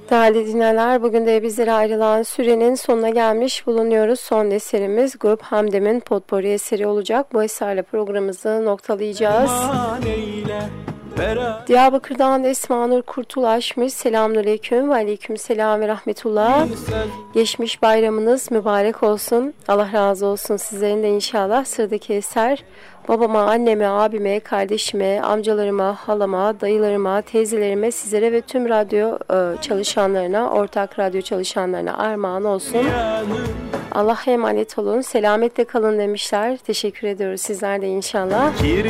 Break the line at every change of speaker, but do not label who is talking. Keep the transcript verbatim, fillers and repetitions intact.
Değerli dinleyenler, bugün de bizlere ayrılan sürenin sonuna gelmiş bulunuyoruz. Son eserimiz Grup Hamdem'in Potpourri eseri olacak. Bu eserle programımızı noktalayacağız. Diyarbakır'dan Esma Nur Kurtulaşmış. Selamünaleyküm ve aleykümselam ve rahmetullah. Geçmiş bayramınız mübarek olsun. Allah razı olsun sizlerin de inşallah. Sıradaki eser babama, anneme, abime, kardeşime, amcalarıma, halama, dayılarıma, teyzelerime, sizlere ve tüm radyo çalışanlarına, ortak radyo çalışanlarına armağan olsun. Allah'a emanet olun. Selametle kalın demişler. Teşekkür ediyoruz sizler de inşallah.